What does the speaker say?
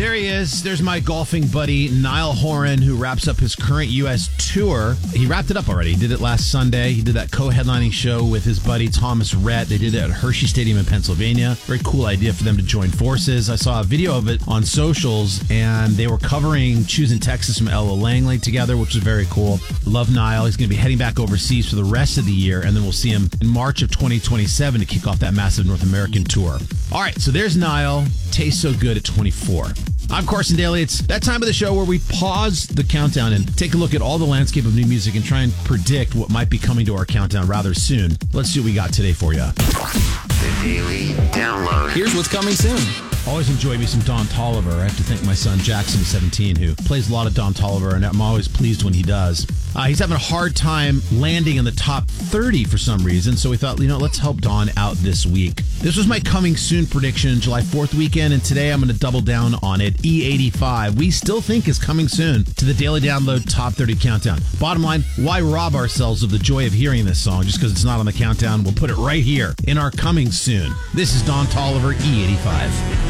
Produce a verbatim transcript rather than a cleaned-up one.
There he is. There's my golfing buddy, Niall Horan, who wraps up his current U S tour. He wrapped it up already. He did it last Sunday. He did that co-headlining show with his buddy, Thomas Rhett. They did it at Hershey Stadium in Pennsylvania. Very cool idea for them to join forces. I saw a video of it on socials, and they were covering Choosing Texas from Ella Langley together, which is very cool. Love Niall. He's going to be heading back overseas for the rest of the year, and then we'll see him in March of twenty twenty-seven to kick off that massive North American tour. All right, so there's Niall. Tastes so good at twenty-four. I'm Carson Daly. It's that time of the show where we pause the countdown and take a look at all the landscape of new music and try and predict what might be coming to our countdown rather soon. Let's see what we got today for you. The Daily Download. Here's what's coming soon. Always enjoy me some Don Toliver. I have to thank my son Jackson, seventeen, who plays a lot of Don Toliver, and I'm always pleased when he does. Uh, he's having a hard time landing in the top thirty for some reason, so we thought, you know, let's help Don out this week. This was my coming soon prediction, July fourth weekend, and today I'm going to double down on it. E eighty-five, we still think is coming soon to the Daily Download Top thirty Countdown. Bottom line, why rob ourselves of the joy of hearing this song just because it's not on the countdown? We'll put it right here in our coming soon. This is Don Toliver, E eighty-five.